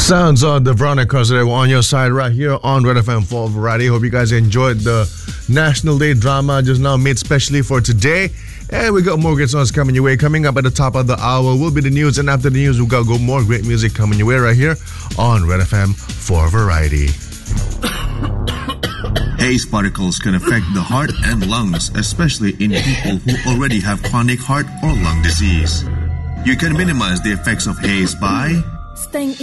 Sounds of the Veronica there on your side right here on Red FM for Variety. Hope you guys enjoyed the National Day drama just now made specially for today. And we got more great songs coming your way. Coming up at the top of the hour will be the news, and after the news we got more great music coming your way right here on Red FM for Variety. Haze particles can affect the heart and lungs, especially in people who already have chronic heart or lung disease. You can minimize the effects of haze by staying